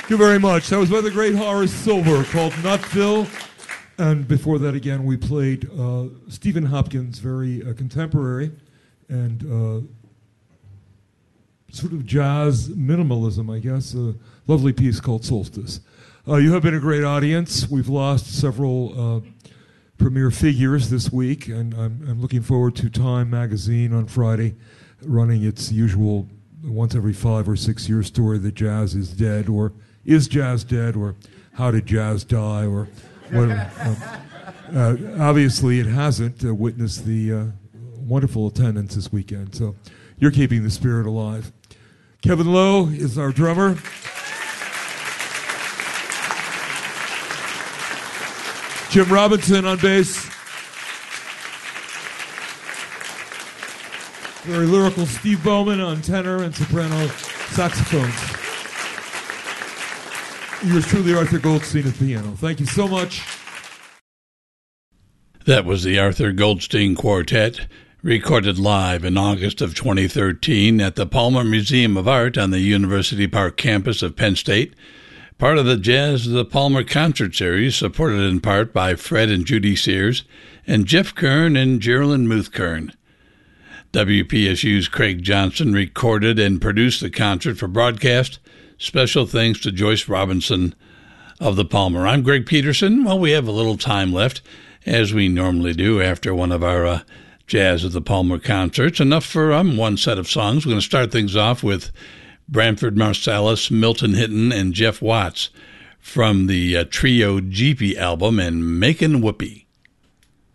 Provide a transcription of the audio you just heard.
you very much. That was by the great Horace Silver, called Nutville. And before that, again, we played Stephen Hopkins, very contemporary and sort of jazz minimalism, I guess. A lovely piece called Solstice. You have been a great audience. We've lost several premier figures this week, and I'm looking forward to Time magazine on Friday running its usual once every 5 or 6 year story that jazz is dead, or is jazz dead, or how did jazz die, or whatever. Obviously it hasn't. Witnessed the wonderful attendance this weekend, so you're keeping the spirit alive. Kevin Lowe is our drummer. Jim Robinson on bass. Very lyrical Steve Bowman on tenor and soprano saxophones. Yours truly, Arthur Goldstein at piano. Thank you so much. That was the Arthur Goldstein Quartet, recorded live in August of 2013 at the Palmer Museum of Art on the University Park campus of Penn State, part of the Jazz of the Palmer concert series, supported in part by Fred and Judy Sears and Jeff Kern and Geraldine Muth Kern. WPSU's Craig Johnson recorded and produced the concert for broadcast. Special thanks to Joyce Robinson of the Palmer. I'm Greg Peterson. Well, we have a little time left, as we normally do after one of our Jazz of the Palmer concerts. Enough for one set of songs. We're going to start things off with Branford Marsalis, Milton Hinton, and Jeff Watts from the Trio Jeepy album and Makin' Whoopee.